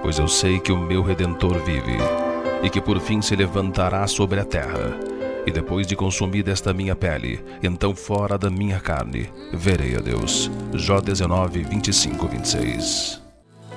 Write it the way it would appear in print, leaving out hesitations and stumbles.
pois eu sei que o meu Redentor vive, e que por fim se levantará sobre a terra. E depois de consumida esta minha pele, então fora da minha carne, verei a Deus. Jó 19, 25, 26.